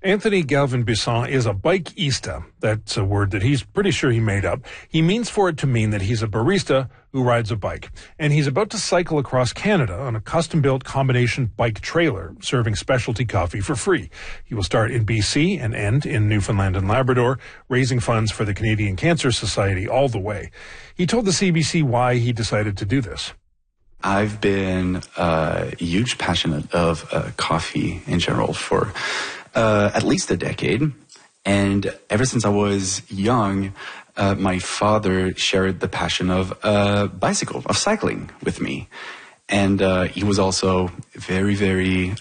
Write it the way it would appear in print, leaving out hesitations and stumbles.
Anthony Galvin Bisson is a bikeista. That's a word that he's pretty sure he made up. He means for it to mean that he's a barista who rides a bike. And he's about to cycle across Canada on a custom-built combination bike trailer, serving specialty coffee for free. He will start in BC and end in Newfoundland and Labrador, raising funds for the Canadian Cancer Society all the way. He told the CBC why he decided to do this. I've been a huge passionate of coffee in general for at least a decade. And ever since I was young, my father shared the passion of cycling with me. And he was also very, very